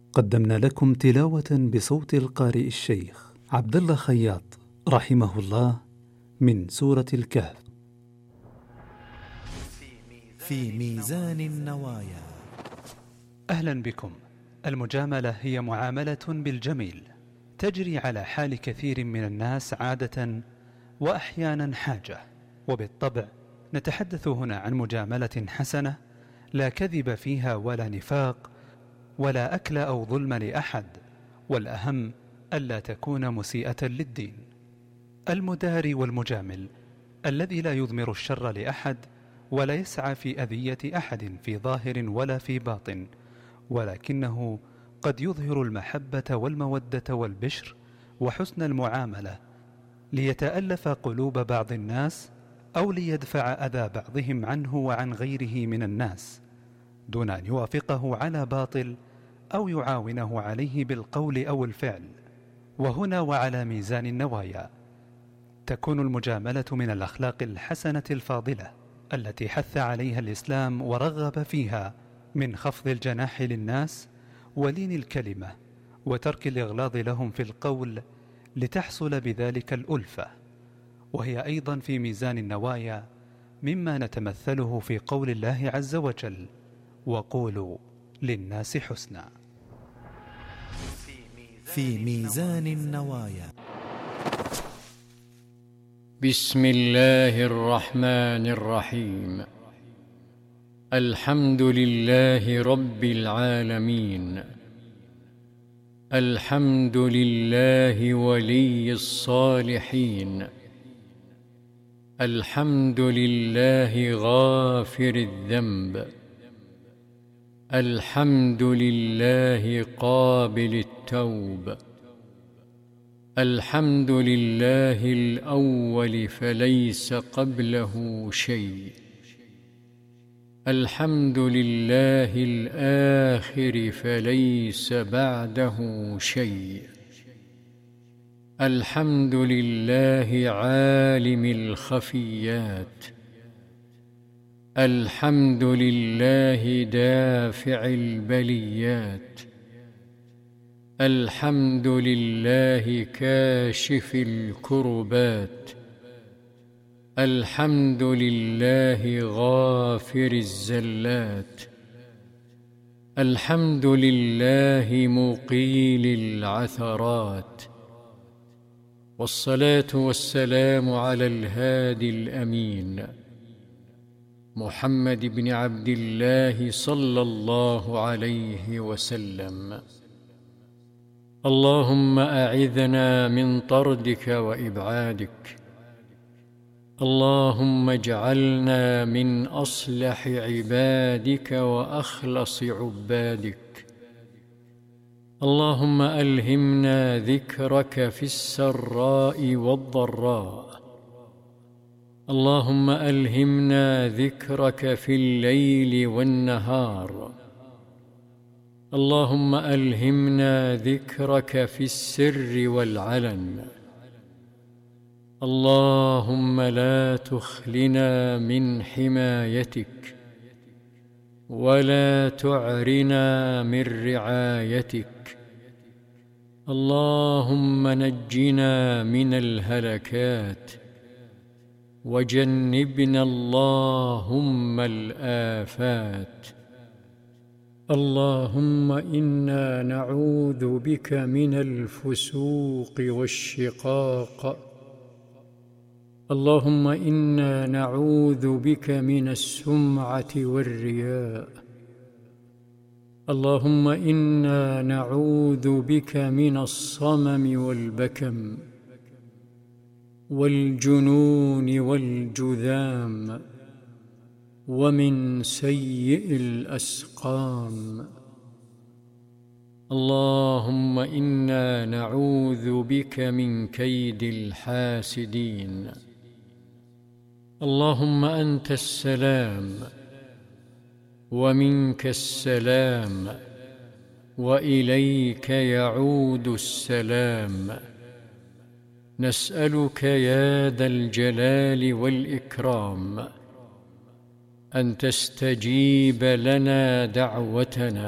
قدمنا لكم تلاوة بصوت القارئ الشيخ عبد الله خياط رحمه الله من سورة الكهف. في ميزان النوايا. أهلا بكم. المجاملة هي معاملة بالجميل تجري على حال كثير من الناس عادة وأحيانا حاجة، وبالطبع نتحدث هنا عن مجاملة حسنة لا كذب فيها ولا نفاق ولا أكل أو ظلم لأحد، والأهم ألا تكون مسيئة للدين. المداري والمجامل الذي لا يضمر الشر لأحد ولا يسعى في أذية أحد في ظاهر ولا في باطن، ولكنه قد يظهر المحبة والمودة والبشر وحسن المعاملة ليتألف قلوب بعض الناس أو ليدفع أذى بعضهم عنه وعن غيره من الناس، دون أن يوافقه على باطل أو يعاونه عليه بالقول أو الفعل. وهنا وعلى ميزان النوايا تكون المجاملة من الأخلاق الحسنة الفاضلة التي حث عليها الإسلام ورغب فيها، من خفض الجناح للناس ولين الكلمة وترك الإغلاظ لهم في القول لتحصل بذلك الألفة. وهي أيضا في ميزان النوايا مما نتمثله في قول الله عز وجل: وقولوا للناس حسنا. في ميزان النوايا. بسم الله الرحمن الرحيم. الحمد لله رب العالمين. الحمد لله ولي الصالحين. الحمد لله غافر الذنب. الحمد لله قابل التوب. الحمد لله الأول فليس قبله شيء. الحمد لله الآخر فليس بعده شيء. الحمد لله عالم الخفيات. الحمد لله دافع البليات. الحمد لله كاشف الكربات. الحمد لله غافر الزلات. الحمد لله مقيل العثرات. والصلاة والسلام على الهادي الأمين محمد بن عبد الله صلى الله عليه وسلم. اللهم أعذنا من طردك وإبعادك. اللهم اجعلنا من أصلح عبادك وأخلص عبادك. اللهم ألهمنا ذكرك في السراء والضراء. اللهم ألهمنا ذكرك في الليل والنهار. اللهم ألهمنا ذكرك في السر والعلن. اللهم لا تخلنا من حمايتك ولا تعرنا من رعايتك. اللهم نجنا من الهلكات وجنبنا اللهم الآفات. اللهم إنا نعوذ بك من الفسوق والشقاق. اللهم إنا نعوذ بك من السمعة والرياء. اللهم إنا نعوذ بك من الصمم والبكم والجنون والجذام ومن سيء الأسقام. اللهم إنا نعوذ بك من كيد الحاسدين. اللهم أنت السلام ومنك السلام وإليك يعود السلام. نسألك يا ذا الجلال والإكرام أن تستجيب لنا دعوتنا